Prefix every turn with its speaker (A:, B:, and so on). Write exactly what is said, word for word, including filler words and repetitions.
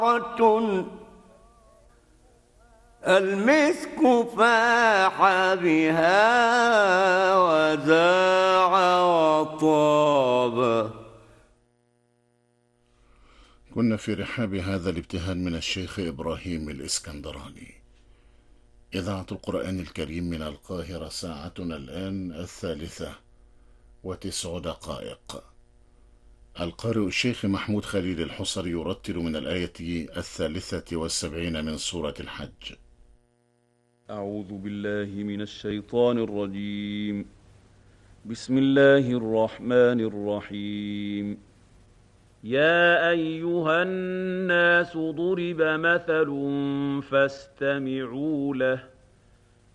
A: المسك فاح بها وزاع وطاب.
B: كنا في رحاب هذا الابتهال من الشيخ إبراهيم الإسكندراني. إذاعة القرآن الكريم من القاهرة، ساعتنا الآن الثالثة وتسع دقائق. القارئ الشيخ محمود خليل الحصري يرتل من الآية الثالثة والسبعين من سورة الحج.
C: أعوذ بالله من الشيطان الرجيم. بسم الله الرحمن الرحيم. يا أيها الناس ضرب مثل فاستمعوا له